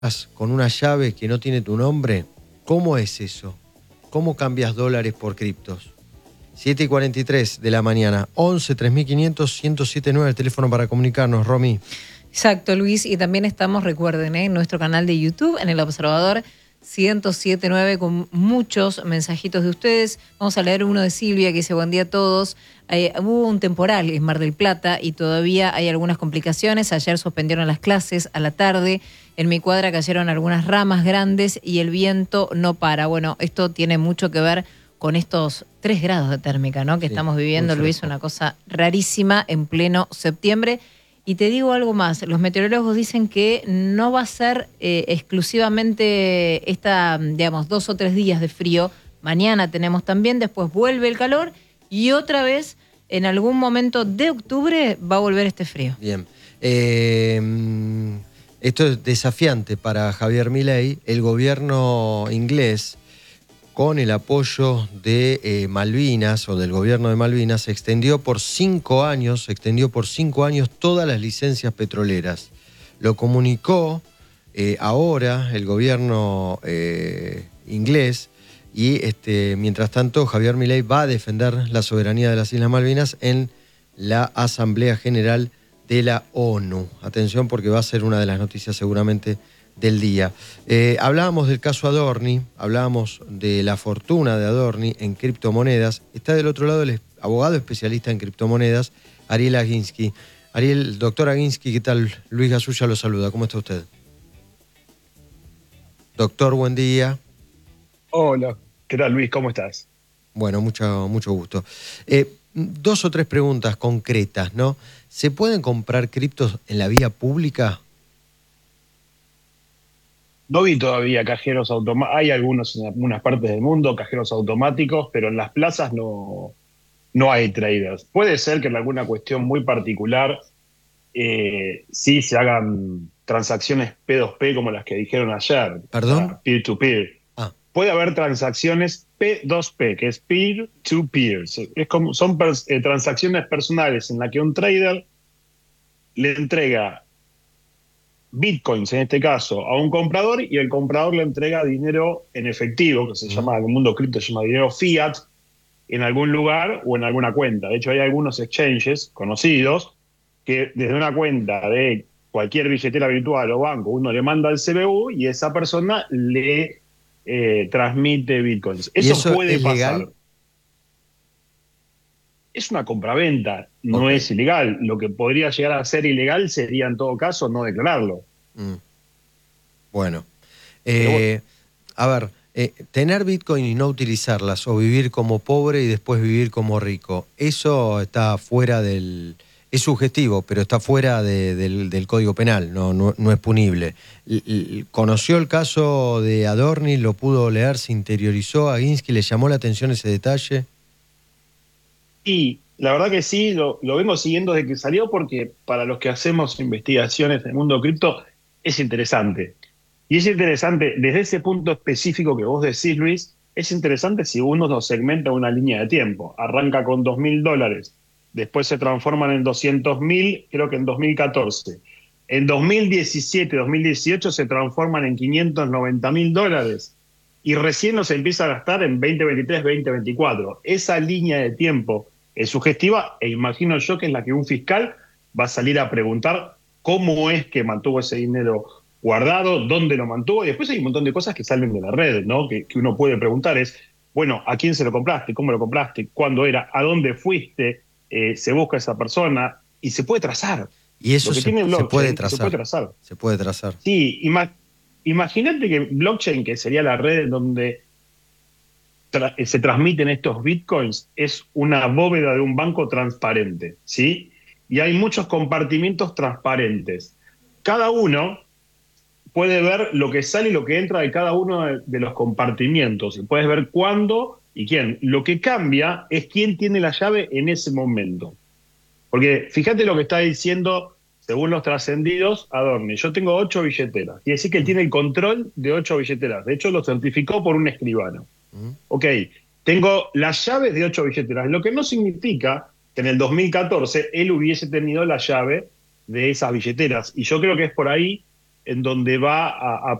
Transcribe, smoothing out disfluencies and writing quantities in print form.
con una llave que no tiene tu nombre, ¿cómo es eso? ¿Cómo cambias dólares por criptos? 7:43 de la mañana, 11 3500 1079, el teléfono para comunicarnos, Romy. Exacto, Luis, y también estamos, recuerden, en nuestro canal de YouTube, en El Observador 1079, con muchos mensajitos de ustedes. Vamos a leer uno de Silvia que dice: buen día a todos. Hubo un temporal en Mar del Plata y todavía hay algunas complicaciones. Ayer suspendieron las clases a la tarde. En mi cuadra cayeron algunas ramas grandes y el viento no para. Bueno, esto tiene mucho que ver con estos 3 grados de térmica, ¿no? Que sí, estamos viviendo, Luis, una cosa rarísima en pleno septiembre. Y te digo algo más, los meteorólogos dicen que no va a ser exclusivamente 2 o 3 días de frío. Mañana tenemos también, después vuelve el calor y otra vez en algún momento de octubre va a volver este frío. Bien. Esto es desafiante para Javier Milei. El gobierno inglés, con el apoyo de Malvinas o del gobierno de Malvinas, extendió por 5 años todas las licencias petroleras. Lo comunicó ahora el gobierno inglés y mientras tanto Javier Milei va a defender la soberanía de las Islas Malvinas en la Asamblea General de la ONU. Atención, porque va a ser una de las noticias seguramente del día. Hablábamos del caso Adorni, hablábamos de la fortuna de Adorni en criptomonedas. Está del otro lado el abogado especialista en criptomonedas, Ariel Aginsky. Ariel, doctor Aginsky, ¿qué tal? Luis Gasulla lo saluda. ¿Cómo está usted? Doctor, buen día. Hola, ¿qué tal, Luis? ¿Cómo estás? Bueno, mucho gusto. 2 o 3 preguntas concretas, ¿no? ¿Se pueden comprar criptos en la vía pública? No vi todavía cajeros automáticos. Hay algunos en algunas partes del mundo, cajeros automáticos, pero en las plazas no hay traders. Puede ser que en alguna cuestión muy particular sí se hagan transacciones P2P como las que dijeron ayer. ¿Perdón? Peer-to-peer. Puede haber transacciones P2P, que es peer-to-peer. Son transacciones personales en las que un trader le entrega bitcoins, en este caso, a un comprador y el comprador le entrega dinero en efectivo, que se llama, en el mundo cripto se llama dinero fiat, en algún lugar o en alguna cuenta. De hecho, hay algunos exchanges conocidos que desde una cuenta de cualquier billetera virtual o banco, uno le manda el CBU y esa persona le transmite bitcoins. Eso puede pasar. ¿Legal? Es una compraventa, no es ilegal. Lo que podría llegar a ser ilegal sería en todo caso no declararlo. Bueno. A ver, tener bitcoin y no utilizarlas, o vivir como pobre y después vivir como rico, eso está fuera del... Es subjetivo, pero está fuera del Código Penal, no es punible. ¿Conoció el caso de Adorni? ¿Lo pudo leer? ¿Se interiorizó? ¿A Aginsky le llamó la atención ese detalle? Y la verdad que sí, lo vengo siguiendo desde que salió, porque para los que hacemos investigaciones en el mundo cripto es interesante. Y es interesante desde ese punto específico que vos decís, Luis, es interesante si uno lo segmenta en una línea de tiempo. Arranca con $2.000, después se transforman en 200.000, creo que en 2014. En 2017, 2018 se transforman en $590.000 y recién nos empieza a gastar en 2023, 2024. Esa línea de tiempo es sugestiva e imagino yo que es la que un fiscal va a salir a preguntar cómo es que mantuvo ese dinero guardado, dónde lo mantuvo, y después hay un montón de cosas que salen de la red, ¿no? Que uno puede preguntar es, bueno, ¿a quién se lo compraste? ¿Cómo lo compraste? ¿Cuándo era? ¿A dónde fuiste? Se busca a esa persona y se puede trazar. Y eso se puede trazar. Se puede trazar. Sí, imagínate que blockchain, que sería la red donde se transmiten estos bitcoins, es una bóveda de un banco transparente, ¿sí? Y hay muchos compartimientos transparentes. Cada uno puede ver lo que sale y lo que entra de cada uno de los compartimientos. Y puedes ver cuándo y quién. Lo que cambia es quién tiene la llave en ese momento. Porque fíjate lo que está diciendo, según los trascendidos, Adorni. Yo tengo 8 billeteras. Quiere decir que él tiene el control de 8 billeteras. De hecho, lo certificó por un escribano. Ok, tengo las llaves de 8 billeteras. Lo que no significa que en el 2014 él hubiese tenido la llave de esas billeteras. Y yo creo que es por ahí en donde va a